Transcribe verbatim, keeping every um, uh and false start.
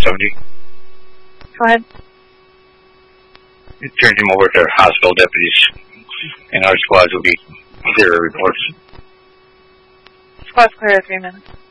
seventy. Go ahead. It turned him over to hospital deputies, and our squads will be clear reports. Squad's clear at three minutes.